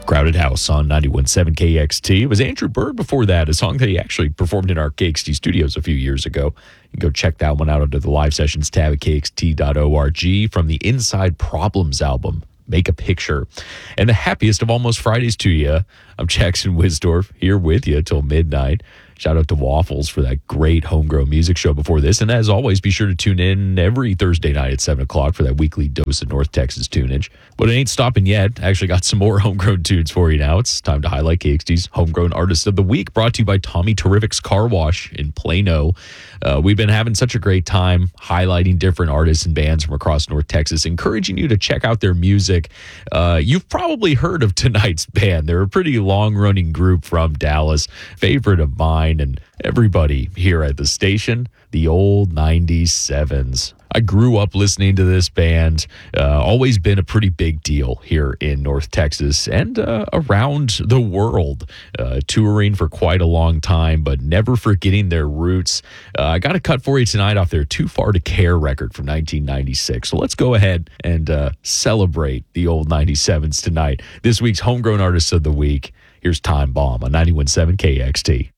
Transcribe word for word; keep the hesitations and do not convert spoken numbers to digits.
Crowded House on ninety-one point seven K X T. It was Andrew Bird before that, a song that he actually performed in our K X T studios a few years ago. You can go check that one out under the live sessions tab at K X T dot org from the Inside Problems album, Make a Picture. And the happiest of almost Fridays to you. I'm Jackson Wisdorf here with you till midnight. Shout out to Waffles for that great homegrown music show before this. And as always, be sure to tune in every Thursday night at seven o'clock for that weekly dose of North Texas tunage. But it ain't stopping yet. I actually got some more homegrown tunes for you now. It's time to highlight K X T's Homegrown Artist of the Week, brought to you by Tommy Terrific's Car Wash in Plano. Uh, we've been having such a great time highlighting different artists and bands from across North Texas, encouraging you to check out their music. Uh, you've probably heard of tonight's band. They're a pretty long-running group from Dallas, favorite of mine and everybody here at the station, the Old ninety-sevens. I grew up listening to this band, uh, always been a pretty big deal here in North Texas and uh, around the world, uh, touring for quite a long time, but never forgetting their roots. Uh, I got a cut for you tonight off their Too Far to Care record from nineteen ninety-six. So let's go ahead and uh, celebrate the Old ninety-sevens tonight. This week's Homegrown Artists of the Week, here's Time Bomb on ninety-one point seven K X T.